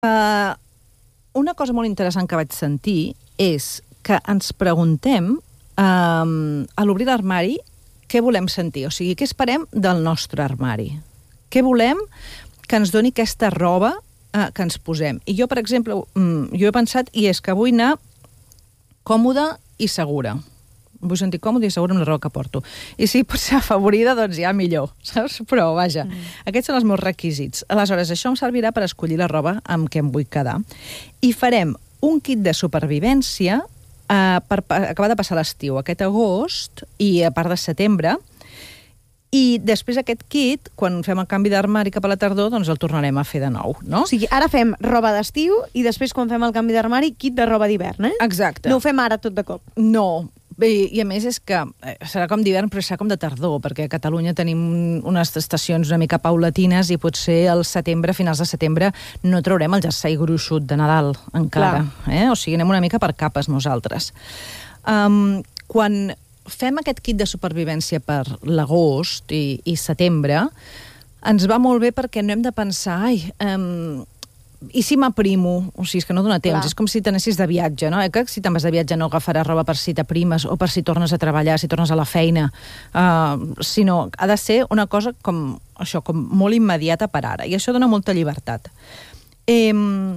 Una cosa molt interessant que vaig sentir és que ens preguntem a l'obrir l'armari què volem sentir, o sigui, què esperem del nostre armari? Què volem que ens doni aquesta roba que ens posem? I jo, per exemple, jo he pensat, i és que vull anar còmoda i segura. Vull sentir còmode i segura amb la roba que porto. I si pot ser afavorida, doncs ja millor, saps? Però, vaja, aquests són els meus requisits. Aleshores, això em servirà per escollir la roba amb què em vull quedar. I farem un kit de supervivència per acabar de passar l'estiu, aquest agost i a part de setembre, i després aquest kit, quan fem el canvi d'armari cap a la tardor, doncs el tornarem a fer de nou, no? O sigui, ara fem roba d'estiu i després, quan fem el canvi d'armari, kit de roba d'hivern, eh? Exacte. No ho fem ara tot de cop. No. I a més és que serà com d'hivern, però serà com de tardor, perquè a Catalunya tenim unes estacions una mica paulatines i potser al setembre, a finals de setembre, no traurem el jersei gruixut de Nadal encara. O sigui, anem una mica per capes nosaltres. Quan fem aquest kit de supervivència per l'agost i setembre, ens va molt bé perquè no hem de pensar i si m'aprimo? O sigui, és que no dona temps. Clar. És com si t'anessis de viatge, no? Que si te'n vas de viatge no agafaràs roba per si t'aprimes o per si tornes a treballar, si tornes a la feina. Sinó, ha de ser una cosa com això, com molt immediata per ara. I això dona molta llibertat. I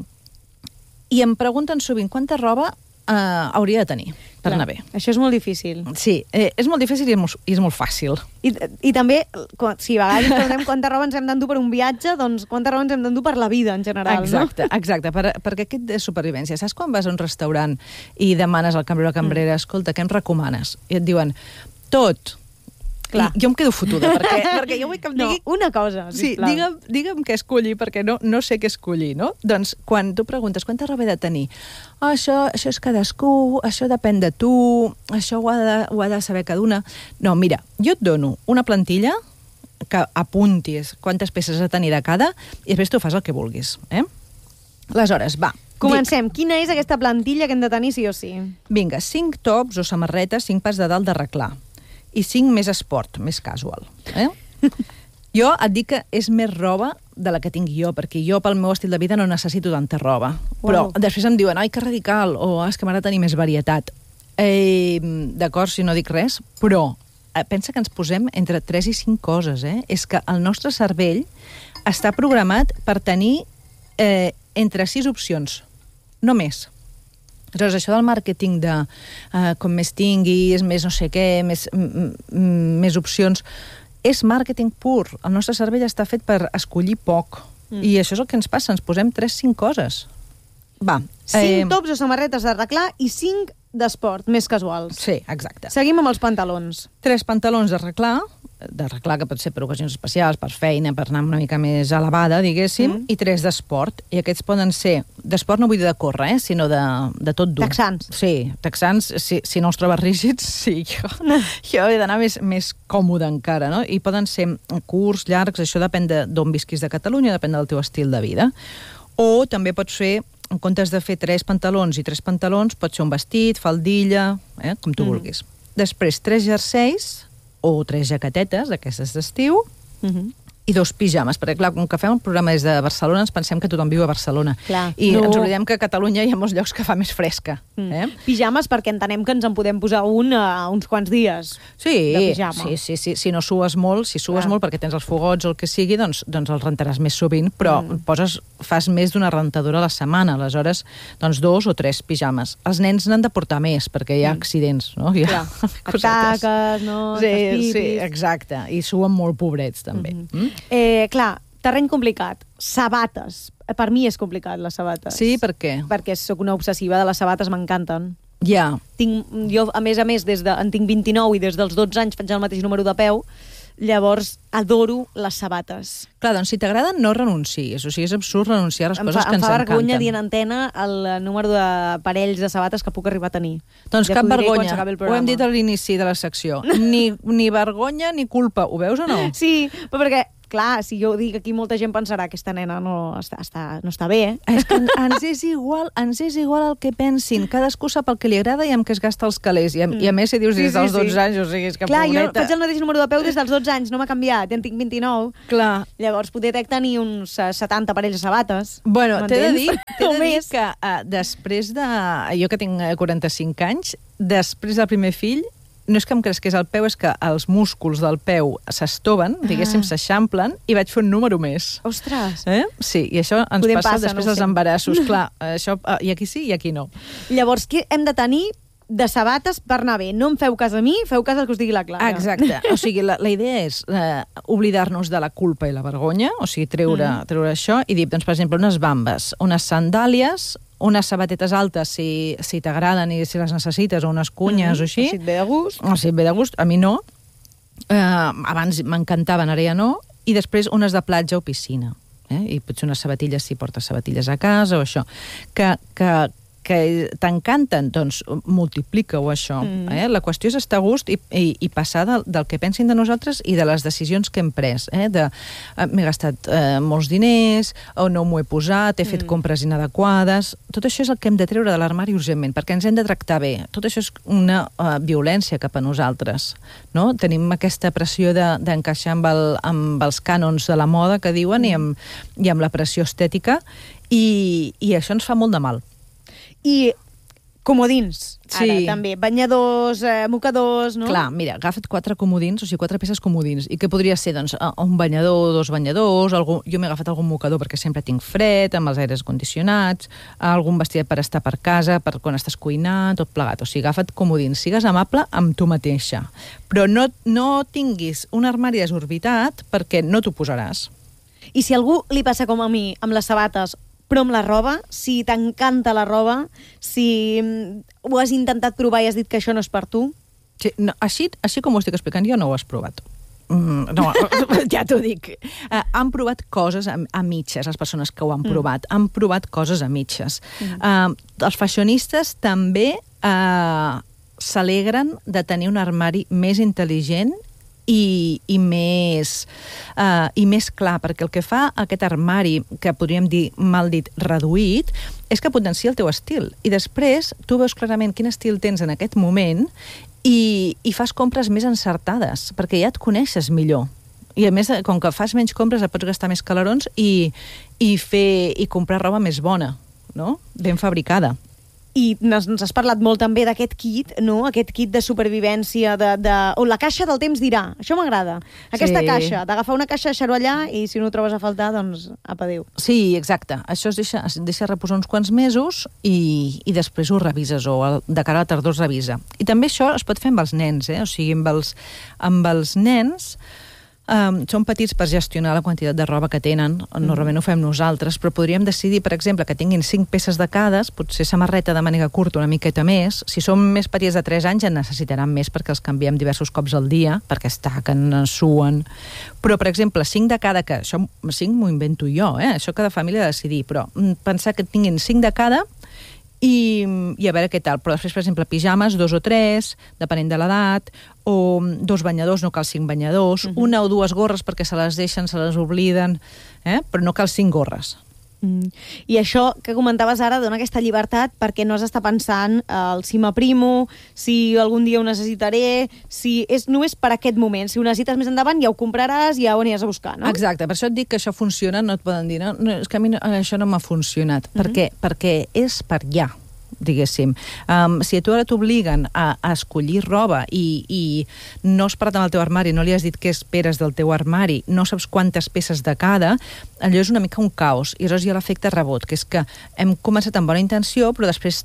em pregunten sovint quanta roba hauria de tenir per anar bé. Això és molt difícil. Sí, és molt difícil i és molt fàcil. I també, si a vegades preguntem quanta roba ens hem d'endur per un viatge, doncs quanta roba ens hem d'endur per la vida en general, exacte, no? Exacte, perquè aquest de supervivència, saps quan vas a un restaurant i demanes al cambrer o la cambrera, escolta, què em recomanes? I et diuen, tot. Clar. Jo em quedo fotuda, perquè jo vull que em digui... No, una cosa, sisplau. Sí, digue'm què escollir, perquè no sé què escollir, no? Doncs, quan tu preguntes quanta roba he de tenir, això és cadascú, això depèn de tu, això ho ha de saber cada una... No, mira, jo et dono una plantilla que apuntis quantes peces has de tenir de cada i després tu fas el que vulguis, Aleshores, va. Comencem. Quina és aquesta plantilla que hem de tenir sí o sí? Vinga, 5 tops o samarretes, 5 pars de dalt d'arreglar. I 5 més esport, més casual. Jo et dic que és més roba de la que tinc jo, perquè jo pel meu estil de vida no necessito tanta roba. Però després em diuen, ai, que radical, o és que m'agrada tenir més varietat. D'acord, si no dic res, però pensa que ens posem entre 3 i 5 coses, És que el nostre cervell està programat per tenir entre 6 opcions, no més. Aleshores, això del màrqueting de com més tinguis, més no sé què, més opcions, és màrqueting pur. El nostre cervell està fet per escollir poc. I això és el que ens passa, ens posem 3-5 coses. Va. 5 tops o samarretes d'arreglar i 5 d'esport, més casuals. Sí, exacte. Seguim amb els pantalons. 3 pantalons d'arreglar que pot ser per ocasions especials, per feina, per anar una mica més elevada, diguéssim, i 3 d'esport. I aquests poden ser, d'esport no vull dir de córrer, sinó de tot dur. Texans. Sí, texans, si no els trobes rígids, sí, jo he d'anar més còmode encara, no? I poden ser curts, llargs, això depèn d'on visquis de Catalunya, depèn del teu estil de vida. O també pots fer, en comptes de fer 3 pantalons i 3 pantalons, pot ser un vestit, faldilla, com tu vulguis. Després, 3 jerseis o 3 jaquetetes, aquestes d'estiu, i 2 pijames, perquè clar, com que fem el programa des de Barcelona ens pensem que tothom viu a Barcelona. Clar. I ens oblidem que a Catalunya hi ha molts llocs que fa més fresca. Pijames perquè entenem que ens en podem posar uns quants dies de pijama. Sí. Si no sues molt, molt perquè tens els fogots o el que sigui, doncs els rentaràs més sovint, però fas més d'una rentadora a la setmana, aleshores, doncs 2 o 3 pijames. Els nens n'han de portar més, perquè hi ha accidents, no? Hi ha taques, no? Sí, exacte. I suen molt pobrets, també. Clar, terreny complicat. Sabates. Per mi és complicat, les sabates. Sí, per què? Perquè sóc una obsessiva de les sabates, m'encanten. Ja. Jo, a més, en tinc 29 i des dels 12 anys faig el mateix número de peu, llavors adoro les sabates. Clar, doncs si t'agraden no renuncis, o sigui, és absurd renunciar a les coses que ens encanten. Em fa vergonya dir en antena el número de parells de sabates que puc arribar a tenir. Doncs cap vergonya, ho hem dit a l'inici de la secció. Ni vergonya ni culpa, ho veus o no? Sí, però perquè clar, si jo dic aquí molta gent pensarà que aquesta nena no està bé. És que ens és igual el que pensin. Cadascú sap el que li agrada i amb què es gasta els calés. I a més, si dius des dels 12 anys, o sigui, és que clar, pobreta... jo faig el mateix número de peu des dels 12 anys, no m'ha canviat, en tinc 29. Clar. Llavors, poder tenir uns 70 parells de sabates. Bueno, t'he de dir que després de... Jo que tinc 45 anys, després del primer fill, no és que em cresqués el peu, és que els músculs del peu s'estoven, diguéssim, s'eixamplen, i vaig fer un número més. Ostres! Sí, i això ens passa després dels embarassos. Clar, això, i aquí sí i aquí no. Llavors, què hem de tenir de sabates per anar bé? No em feu cas a mi, feu cas al que us digui la Clara. Exacte. O sigui, la idea és oblidar-nos de la culpa i la vergonya, o sigui, treure això i dir, doncs, per exemple, unes bambes, unes sandàlies, unes sabatetes altes si t'agraden i si les necessites, o unes cunyes o així. O si et ve de gust. O si et ve de gust. A mi no. Abans m'encantaven, ara ja no. I després unes de platja o piscina. I potser unes sabatilles si portes sabatilles a casa o això. Que t'encanten, doncs multiplica-ho això. La qüestió és estar a gust i passar del que pensin de nosaltres i de les decisions que hem pres. M'he gastat molts diners, o no m'ho he posat, he fet compres inadequades... Tot això és el que hem de treure de l'armari urgentment, perquè ens hem de tractar bé. Tot això és una violència cap a nosaltres. No? Tenim aquesta pressió d'encaixar amb els cànons de la moda, que diuen, i amb la pressió estètica, i això ens fa molt de mal. I comodins, ara, també. Banyadors, mocadors, no? Clar, mira, agafa't 4 comodins, o sigui, 4 peces comodins. I què podria ser? Doncs un banyador, 2 banyadors, jo m'he agafat algun mocador perquè sempre tinc fred, amb els aires condicionats, algun vestit per estar per casa, per quan estàs cuinant, tot plegat. O sigui, agafa't comodins, sigues amable amb tu mateixa. Però no tinguis un armari desorbitat perquè no t'ho posaràs. I si a algú li passa com a mi, amb les sabates, però amb la roba, si t'encanta la roba, si ho has intentat provar i has dit que això no és per tu... Sí, no, així com ho estic explicant, jo no ho has provat. No, ja t'ho dic. Han provat coses a mitges, les persones que ho han provat. Han provat coses a mitges. Els fashionistes també s'alegren de tenir un armari més intel·ligent i més clar, perquè el que fa aquest armari, que podríem dir, mal dit, reduït, és que potencia el teu estil. I després tu veus clarament quin estil tens en aquest moment i fas compres més encertades, perquè ja et coneixes millor. I a més, com que fas menys compres, et pots gastar més calarons i comprar roba més bona, no? Ben fabricada. I ens has parlat molt també d'aquest kit, no? Aquest kit de supervivència, o la caixa del temps dirà. Això m'agrada. Aquesta caixa, d'agafar una caixa, deixar-ho allà i si no ho trobes a faltar, doncs apa, adéu. Sí, exacte. Això es deixa reposar uns quants mesos i després ho revises, o de cara a la tardor es revisa. I també això es pot fer amb els nens, o sigui, amb els nens... són petits per gestionar la quantitat de roba que tenen, normalment ho fem nosaltres, però podríem decidir, per exemple, que tinguin 5 peces de cada, potser samarreta de màniga curta una miqueta més. Si són més petits de 3 anys en necessitaran més perquè els canviem diversos cops al dia, perquè es taquen, suen. Però, per exemple, 5 de cada, que això 5 m'ho invento jo, això cada família ha de decidir, però pensar que tinguin 5 de cada i a veure què tal. Però després, per exemple, pijames, 2 o 3, depenent de l'edat, o 2 banyadors, no cal 5 banyadors, 1 o 2 gorres perquè se les deixen, se les obliden, però no cal 5 gorres. I això que comentaves ara dona aquesta llibertat perquè no has d'estar pensant si m'aprimo, si algun dia ho necessitaré, si només per aquest moment. Si ho necessites més endavant ja ho compraràs, ja ho aniràs a buscar, no? Exacte, per això et dic que això funciona, no et poden dir, no, és que a mi això no m'ha funcionat. Per què? Perquè és per ja, diguéssim. Si a tu ara t'obliguen a escollir roba i no has parat amb el teu armari, no li has dit què esperes del teu armari, no saps quantes peces de cada, allò és una mica un caos. I aleshores hi ha l'efecte rebot, que és que hem començat amb bona intenció, però després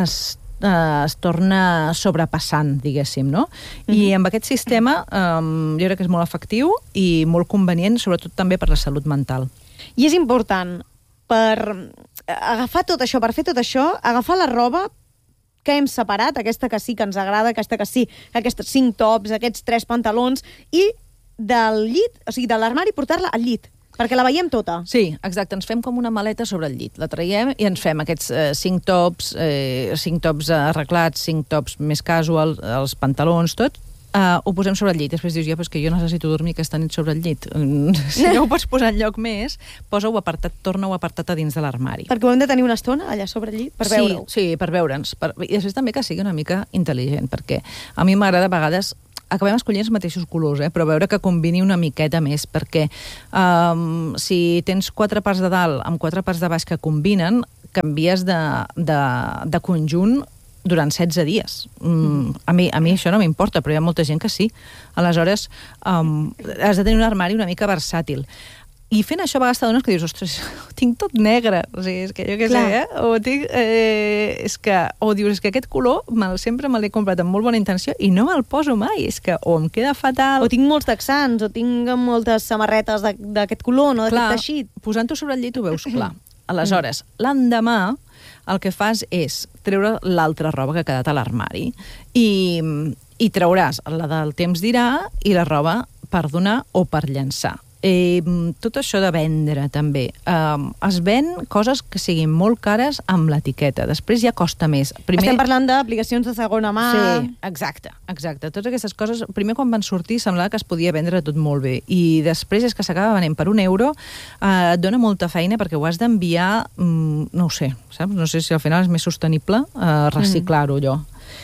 es torna sobrepassant, diguéssim, no? I amb aquest sistema jo crec que és molt efectiu i molt convenient, sobretot també per la salut mental. I és important per agafar tot això, per fer tot això, agafar la roba que hem separat, aquesta que sí que ens agrada, aquesta que sí, aquests 5 tops, aquests 3 pantalons, i del llit, o sigui, de l'armari, portar-la al llit, perquè la veiem tota. Sí, exacte, ens fem com una maleta sobre el llit, la traiem i ens fem aquests 5 tops arreglats, 5 tops més casual, els pantalons, tot, ho posem sobre el llit. Després dius, però és que jo necessito dormir aquesta nit sobre el llit. Si no ho pots posar enlloc més, posa-ho apartat, torna-ho apartat a dins de l'armari. Perquè ho hem de tenir una estona allà sobre el llit per veure-ho. Sí, per veure'ns. I després també que sigui una mica intel·ligent, perquè a mi m'agrada a vegades acabem escollint els mateixos colors, però veure que combini una miqueta més, perquè si tens 4 parts de dalt amb 4 parts de baix que combinen, canvies de conjunt durant 16 dies. A mi això no m'importa, però hi ha molta gent que sí. Aleshores, has de tenir un armari una mica versàtil. I fent això a vegades t'adones que dius, ostres, ho tinc tot negre. O sigui, és que jo què sé, o dius, és que aquest color sempre me l'he comprat amb molt bona intenció i no me'l poso mai. És que o em queda fatal... O tinc molts texans, o tinc moltes samarretes d'aquest color, no d'aquest teixit. Posant-ho sobre el llit ho veus clar. Aleshores, l'endemà el que fas és treure l'altra roba que ha quedat a l'armari i trauràs la del temps dirà i la roba per donar o per llançar. Tot això de vendre també es ven coses que siguin molt cares amb l'etiqueta, després ja costa més. Estem parlant d'aplicacions de segona mà. Sí, exacte. Totes aquestes coses, primer quan van sortir semblava que es podia vendre tot molt bé i després és que s'acaba venent per €1, et dona molta feina perquè ho has d'enviar, no ho sé, saps? No sé si al final és més sostenible reciclar-ho allò.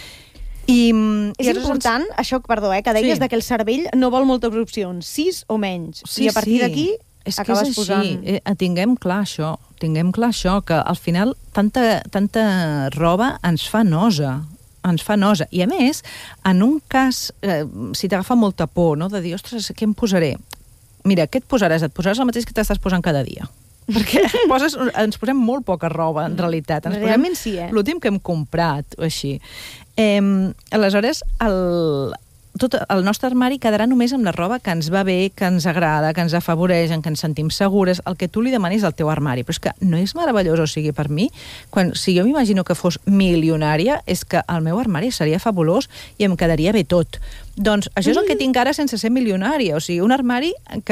És important, això, perdó, que deies que el cervell no vol moltes opcions, 6 o menys. I a partir d'aquí acabes posant... Tinguem clar això, que al final tanta roba ens fa nosa. I a més, en un cas, si t'agafa molta por, no?, de dir, ostres, què em posaré? Mira, què et posaràs? Et posaràs el mateix que t'estàs posant cada dia. Perquè ens posem molt poca roba, en realitat. Realment sí, l'últim que hem comprat, o així. Aleshores, el nostre armari quedarà només amb la roba que ens va bé, que ens agrada, que ens afavoreix, en què ens sentim segures, el que tu li demanis al teu armari. Però és que no és meravellós, o sigui, per mi, si jo m'imagino que fos milionària, és que el meu armari seria fabulós i em quedaria bé tot. Doncs això és el que tinc ara sense ser milionària, o sigui, un armari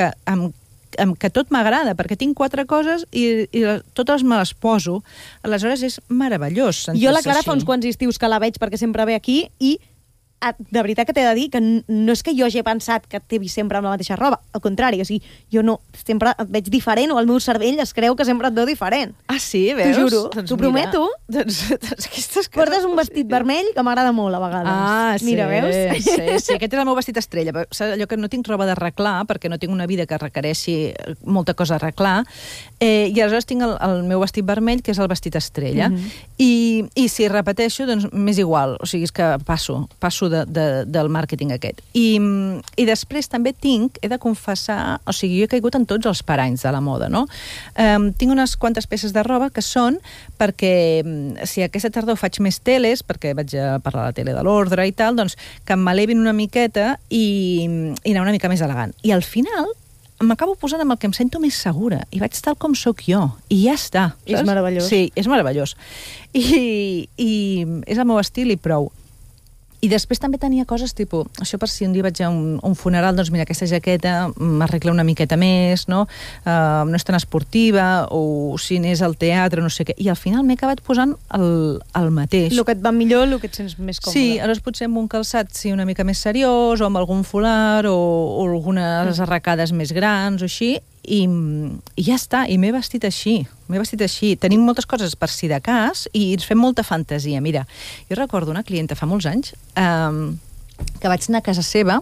que tot m'agrada, perquè tinc 4 coses i totes me les poso. Aleshores és meravellós sentir-se així. Jo la Clara fa uns quants estius que la veig perquè sempre ve aquí i de veritat que t'he de dir que no és que jo hagi pensat que t'he vist sempre amb la mateixa roba, al contrari, o sigui, jo no, sempre et veig diferent o el meu cervell es creu que sempre et veu diferent. Ah, sí? Veus? T'ho juro, t'ho prometo. Doncs aquestes coses... Portes un vestit vermell que m'agrada molt a vegades. Ah, sí. Mira, veus? Sí, aquest és el meu vestit estrella. Saps allò que no tinc roba d'arreglar, perquè no tinc una vida que requereixi molta cosa a arreglar, i aleshores tinc el meu vestit vermell, que és el vestit estrella. I si repeteixo, doncs m'és igual. O sigui, és que passo del màrqueting aquest. I després també he de confessar, o sigui, jo he caigut en tots els paranys de la moda, no? Tinc unes quantes peces de roba que són perquè si aquesta tardor faig més teles, perquè vaig a parlar a la tele de l'ordre i tal, doncs que m'elevin una miqueta i anar una mica més elegant. I al final m'acabo posant amb el que em sento més segura i vaig tal com sóc jo, i ja està. Saps? És meravellós. Sí, és meravellós. I és el meu estil i prou. I després també tenia coses tipus, això per si un dia vaig a un funeral, doncs mira, aquesta jaqueta m'arregla una miqueta més, no? No és tan esportiva, o si n'és al teatre, no sé què. I al final m'he acabat posant el mateix. El que et va millor, el que et sents més còmode. Sí, aleshores potser amb un calçat una mica més seriós, o amb algun folar, o algunes arracades més grans, o així, i ja està, i m'he vestit així. Tenim moltes coses per si de cas i ens fem molta fantasia. Mira, jo recordo una clienta fa molts anys que vaig anar a casa seva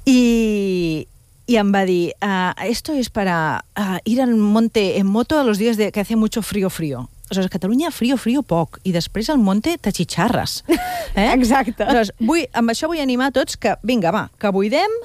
i em va dir, esto es para ir al monte en moto a los días que hace mucho frío. O sigui, a Catalunya frío poc, i després al monte t'achicharres. Exacte. Amb això vull animar a tots que, vinga, va, que buidem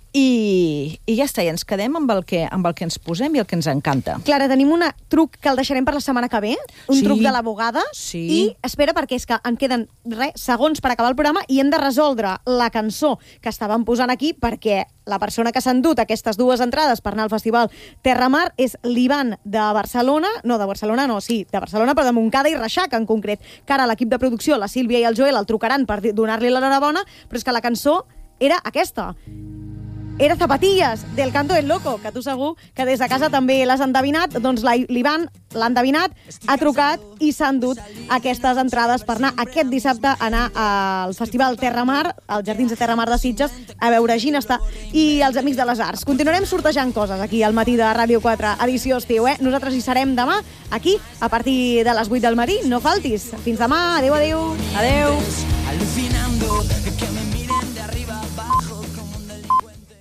i ja està, i ens quedem amb el que ens posem i el que ens encanta. Clara, tenim un truc que el deixarem per la setmana que ve, truc de l'abogada, i espera, perquè és que en queden segons per acabar el programa i hem de resoldre la cançó que estàvem posant aquí, perquè la persona que s'ha endut aquestes 2 entrades per anar al festival Terramar és l'Ivan de Barcelona, de Barcelona, però de Montcada i Reixac en concret, que ara l'equip de producció, la Sílvia i el Joel, el trucaran per donar-li l'enhorabona, però és que la cançó era aquesta. era Zapatillas, del Canto del Loco, que tu segur que des de casa també l'has endevinat. Doncs l'Ivan l'ha endevinat, ha trucat i s'ha endut aquestes entrades per anar aquest dissabte a anar al Festival Terramar, als Jardins de Terramar de Sitges, a veure Ginestà i els Amics de les Arts. Continuarem sortejant coses aquí al matí de Ràdio 4, edició estiu, eh? Nosaltres hi serem demà, aquí, a partir de les 8 del matí. No faltis. Fins demà. Adéu, adéu. Adéu. Alucinando que me miren de arriba abajo como un delincuente.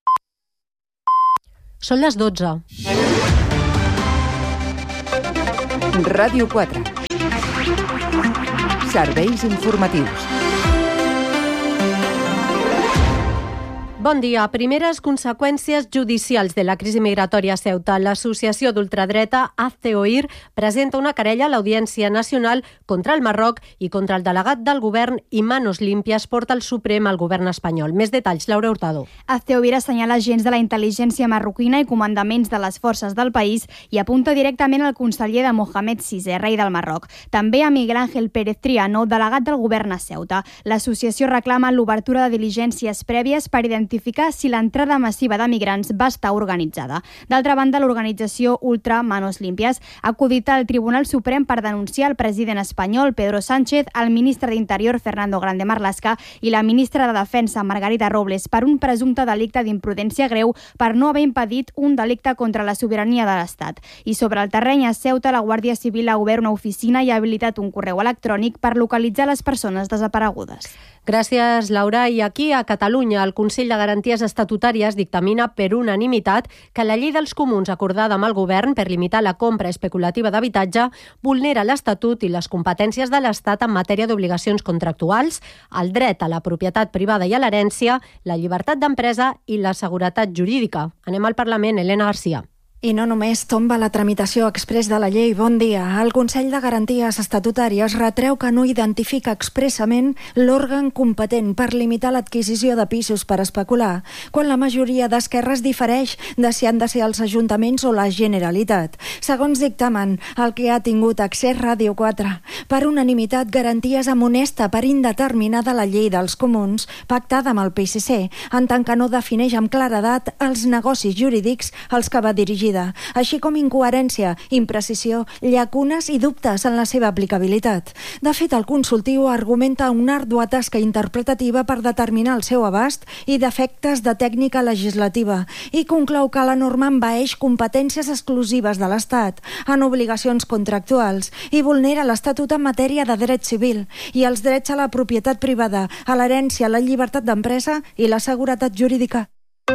Són les 12. Ràdio 4. Serveis informatius. Bon dia. Primeres conseqüències judicials de la crisi migratòria a Ceuta. L'associació d'ultradreta Hazte-Oír presenta una querella a l'Audiència Nacional contra el Marroc i contra el delegat del govern i Manos Limpias porta el Suprem al govern espanyol. Més detalls, Laura Hurtado. Hazte-Oír assenyala agents de la intel·ligència marroquina i comandaments de les forces del país i apunta directament al conseller de Mohamed VI, rei del Marroc. També a Miguel Ángel Pérez Triano, delegat del govern a Ceuta. L'associació reclama l'obertura de diligències prèvies per identificar si l'entrada massiva de migrants va estar organitzada. D'altra banda, l'organització Ultra Manos Limpias ha acudit al Tribunal Suprem per denunciar el president espanyol Pedro Sánchez, el ministre d'Interior Fernando Grande Marlaska i la ministra de Defensa Margarita Robles per un presumpte delicte d'imprudència greu per no haver impedit un delicte contra la sobirania de l'Estat. I sobre el terreny a Ceuta, la Guàrdia Civil ha obert una oficina i ha habilitat un correu electrònic per localitzar les persones desaparegudes. Gràcies, Laura. I aquí, a Catalunya, el Consell de Garanties Estatutàries dictamina per unanimitat que la llei dels comuns acordada amb el govern per limitar la compra especulativa d'habitatge vulnera l'Estatut i les competències de l'Estat en matèria d'obligacions contractuals, el dret a la propietat privada i a l'herència, la llibertat d'empresa i la seguretat jurídica. Anem al Parlament, Elena Garcia. I no només tomba la tramitació exprés de la llei. Bon dia. El Consell de Garanties Estatutàries retreu que no identifica expressament l'òrgan competent per limitar l'adquisició de pisos per especular, quan la majoria d'esquerres difereix de si han de ser els ajuntaments o la Generalitat. Segons dictamen, el que ha tingut accés Ràdio 4, per unanimitat Garanties amonesta per indeterminada la llei dels comuns pactada amb el PSC, en tant que no defineix amb claredat els negocis jurídics als que va dirigir, així com incoherència, imprecisió, llacunes i dubtes en la seva aplicabilitat. De fet, el consultiu argumenta una ardua tasca interpretativa per determinar el seu abast i defectes de tècnica legislativa i conclou que la norma envaeix competències exclusives de l'Estat en obligacions contractuals i vulnera l'Estatut en matèria de dret civil i els drets a la propietat privada, a l'herència, la llibertat d'empresa i la seguretat jurídica.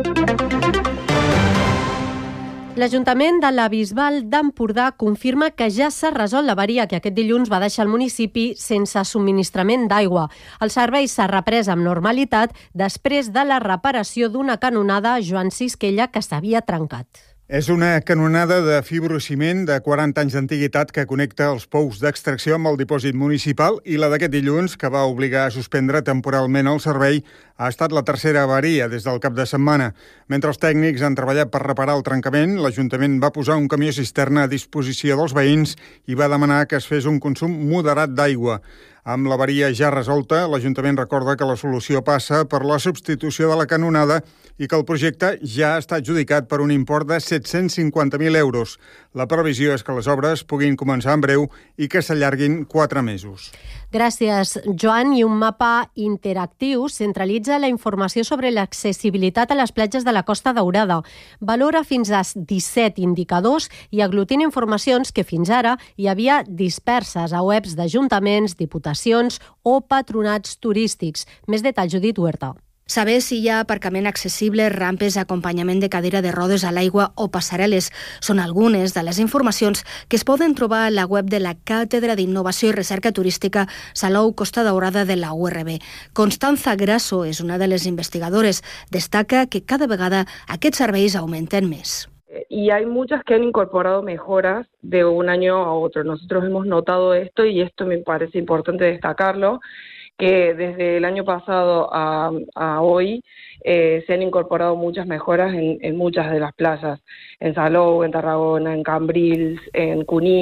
L'Ajuntament de la Bisbal d'Empordà confirma que ja s'ha resolt l'avaria que aquest dilluns va deixar el municipi sense subministrament d'aigua. El servei s'ha reprès amb normalitat després de la reparació d'una canonada Joan Sisquella que s'havia trencat. És una canonada de fibrociment de 40 anys d'antiguitat que connecta els pous d'extracció amb el dipòsit municipal i la d'aquest dilluns, que va obligar a suspendre temporalment el servei, ha estat la tercera avaria des del cap de setmana. Mentre els tècnics han treballat per reparar el trencament, l'Ajuntament va posar un camió cisterna a disposició dels veïns i va demanar que es fes un consum moderat d'aigua. Amb l'avaria ja resolta, l'Ajuntament recorda que la solució passa per la substitució de la canonada i que el projecte ja està adjudicat per un import de 750.000 euros. La previsió és que les obres puguin començar en breu i que s'allarguin 4 mesos. Gràcies, Joan. I un mapa interactiu centralitza la informació sobre l'accessibilitat a les platges de la Costa Daurada. Valora fins a 17 indicadors i aglutina informacions que fins ara hi havia disperses a webs d'ajuntaments, diputacions o patronats turístics. Més detalls, Judit Huerta. Saber si hi ha aparcament accessible, rampes, acompanyament de cadira de rodes a l'aigua o passarel·les són algunes de les informacions que es poden trobar a la web de la Càtedra d'Innovació i Recerca Turística Salou Costa Daurada de la URB. Constanza Grasso és una de les investigadores. Destaca que cada vegada aquests serveis augmenten més. Y hay muchas que han incorporado mejoras de un año a otro. Nosotros hemos notado esto y esto me parece importante destacarlo, que desde el año pasado a hoy se han incorporado muchas mejoras en muchas de las playas, en Salou, en Tarragona, en Cambrils, en Cunit.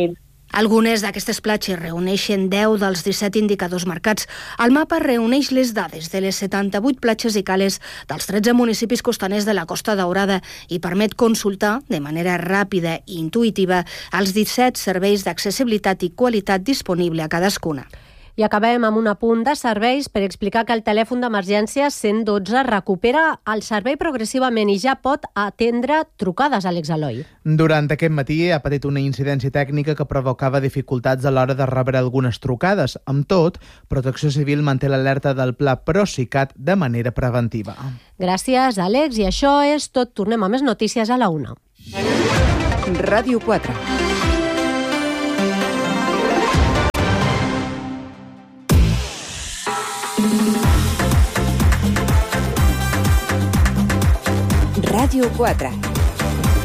Algunes d'aquestes platges reuneixen 10 dels 17 indicadors marcats. El mapa reuneix les dades de les 78 platges i cales dels 13 municipis costaners de la Costa Daurada i permet consultar de manera ràpida i intuïtiva els 17 serveis d'accessibilitat i qualitat disponible a cadascuna. I acabem amb un apunt de serveis per explicar que el telèfon d'emergència 112 recupera el servei progressivament i ja pot atendre trucades, Àlex Eloi. Durant aquest matí ha patit una incidència tècnica que provocava dificultats a l'hora de rebre algunes trucades. Amb tot, Protecció Civil manté l'alerta del Pla Procicat de manera preventiva. Gràcies, Àlex, i això és tot. Tornem a més notícies a la 1. Ràdio 4. Ràdio 4.